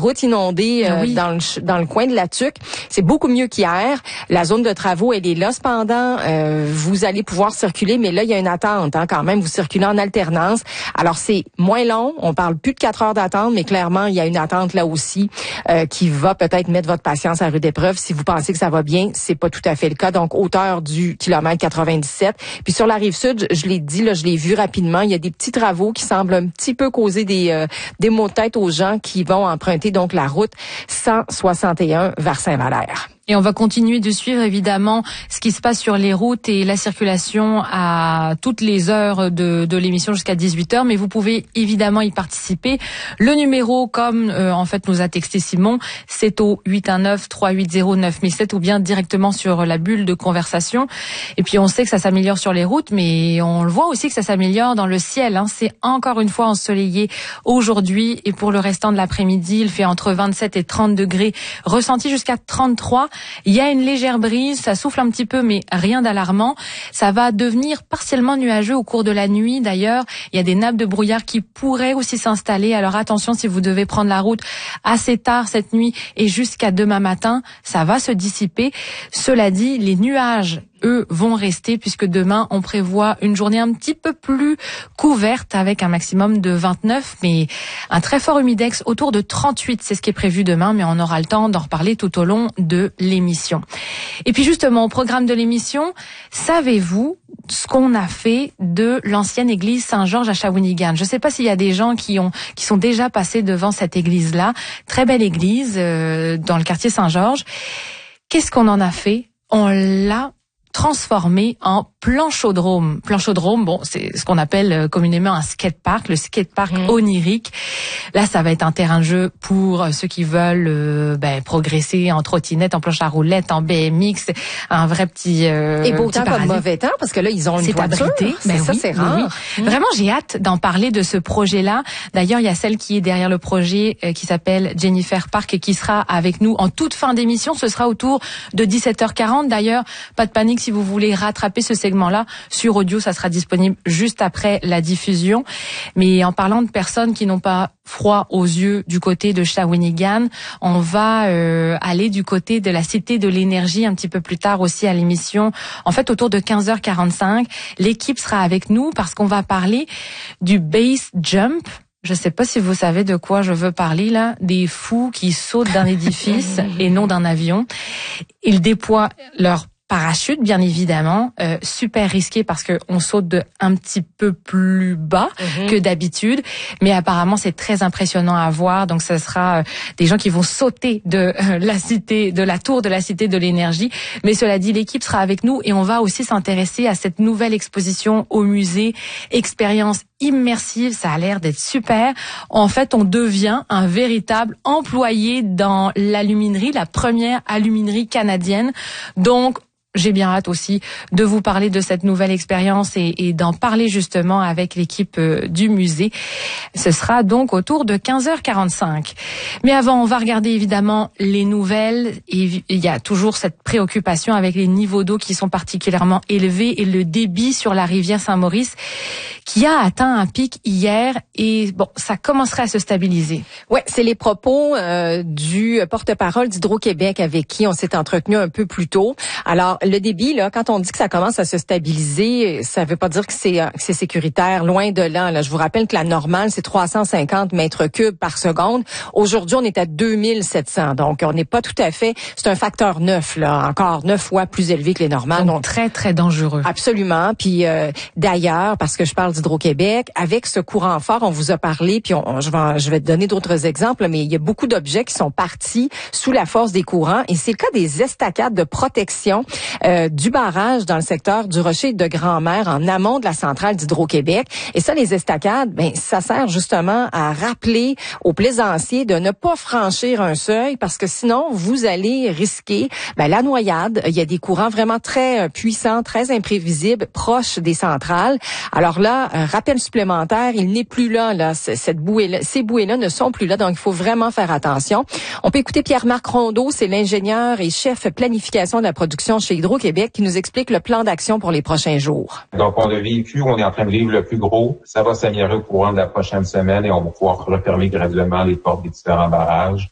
routes inondées dans le coin de la Tuque. C'est beaucoup mieux qu'hier. La zone de travaux, elle est là cependant. Vous allez pouvoir circuler, mais là, il y a une attente quand même. Vous circulez en alternance. Alors, c'est moins long. On parle plus de 4 heures d'attente, mais clairement, il y a une attente là aussi qui va peut-être mettre votre patience à rude épreuve. Si vous pensez que ça va bien, c'est pas tout à fait le cas. Donc, hauteur du kilomètre 97. Puis sur la rive sud, je l'ai dit, là, je l'ai vu rapidement, il y a des petits travaux qui semblent un petit peu causer des maux de tête aux gens qui vont emprunter donc la route 161 vers Saint-Valère. Et on va continuer de suivre évidemment ce qui se passe sur les routes et la circulation à toutes les heures de l'émission jusqu'à 18h. Mais vous pouvez évidemment y participer. Le numéro, comme en fait nous a texté Simon, c'est au 819-380-9007 ou bien directement sur la bulle de conversation. Et puis on sait que ça s'améliore sur les routes, mais on le voit aussi que ça s'améliore dans le ciel. C'est encore une fois ensoleillé aujourd'hui et pour le restant de l'après-midi, il fait entre 27 et 30 degrés, ressenti jusqu'à 33. Il y a une légère brise, ça souffle un petit peu, mais rien d'alarmant. Ça va devenir partiellement nuageux au cours de la nuit. D'ailleurs, il y a des nappes de brouillard qui pourraient aussi s'installer. Alors attention, si vous devez prendre la route assez tard cette nuit et jusqu'à demain matin, ça va se dissiper. Cela dit, les nuages, eux, vont rester puisque demain, on prévoit une journée un petit peu plus couverte avec un maximum de 29, mais un très fort humidex autour de 38. C'est ce qui est prévu demain, mais on aura le temps d'en reparler tout au long de l'émission. Et puis justement, au programme de l'émission, savez-vous ce qu'on a fait de l'ancienne église Saint-Georges à Shawinigan? Je ne sais pas s'il y a des gens qui sont déjà passés devant cette église-là. Très belle église dans le quartier Saint-Georges. Qu'est-ce qu'on en a fait? On l'a transformé en planchodrome. Planchodrome, bon, c'est ce qu'on appelle communément un skatepark, le skatepark onirique. Là, ça va être un terrain de jeu pour ceux qui veulent progresser en trottinette, en planche à roulettes, en BMX, un vrai petit et beau temps comme mauvais temps, parce que là, ils ont une voiture. Abrité. C'est rare. Oui. Vraiment, j'ai hâte d'en parler de ce projet-là. D'ailleurs, il y a celle qui est derrière le projet qui s'appelle Jennifer Park et qui sera avec nous en toute fin d'émission. Ce sera autour de 17h40. D'ailleurs, pas de panique si vous voulez rattraper ce segment-là sur audio, ça sera disponible juste après la diffusion. Mais en parlant de personnes qui n'ont pas froid aux yeux du côté de Shawinigan, on va aller du côté de la Cité de l'Énergie un petit peu plus tard aussi à l'émission. En fait, autour de 15h45, l'équipe sera avec nous parce qu'on va parler du base jump. Je sais pas si vous savez de quoi je veux parler là, des fous qui sautent d'un édifice et non d'un avion. Ils déploient leur parachute, bien évidemment, super risqué parce que on saute de un petit peu plus bas que d'habitude, mais apparemment c'est très impressionnant à voir. Donc ce sera des gens qui vont sauter de la tour de la Cité de l'Énergie. Mais cela dit, l'équipe sera avec nous et on va aussi s'intéresser à cette nouvelle exposition au musée, expérience immersive. Ça a l'air d'être super. En fait, on devient un véritable employé dans l'aluminerie, la première aluminerie canadienne. Donc j'ai bien hâte aussi de vous parler de cette nouvelle expérience et d'en parler justement avec l'équipe du musée. Ce sera donc autour de 15h45. Mais avant, on va regarder évidemment les nouvelles. Et il y a toujours cette préoccupation avec les niveaux d'eau qui sont particulièrement élevés et le débit sur la rivière Saint-Maurice qui a atteint un pic hier et bon, ça commencerait à se stabiliser. Ouais, c'est les propos du porte-parole d'Hydro-Québec avec qui on s'est entretenu un peu plus tôt. Alors, le débit, là, quand on dit que ça commence à se stabiliser, ça veut pas dire que c'est sécuritaire, loin de là, là. Je vous rappelle que la normale, c'est 350 mètres cubes par seconde. Aujourd'hui, on est à 2700. Donc, on n'est pas tout à fait, c'est un facteur 9, là, encore 9 fois plus élevé que les normales. Donc très, très dangereux. Absolument. Puis, d'ailleurs, parce que je parle d'Hydro-Québec, avec ce courant fort, on vous a parlé, puis je vais te donner d'autres exemples, mais il y a beaucoup d'objets qui sont partis sous la force des courants. Et c'est le cas des estacades de protection du barrage dans le secteur du Rocher de Grand-Mère en amont de la centrale d'Hydro-Québec. Et ça, les estacades, ça sert justement à rappeler aux plaisanciers de ne pas franchir un seuil parce que sinon, vous allez risquer la noyade. Il y a des courants vraiment très puissants, très imprévisibles, proches des centrales. Alors là, un rappel supplémentaire, il n'est plus là. Cette bouée-là, ces bouées-là ne sont plus là, donc il faut vraiment faire attention. On peut écouter Pierre-Marc Rondeau, c'est l'ingénieur et chef planification de la production chez Hydro-Québec qui nous explique le plan d'action pour les prochains jours. Donc, on a vécu, on est en train de vivre le plus gros. Ça va s'améliorer au courant de la prochaine semaine et on va pouvoir refermer graduellement les portes des différents barrages.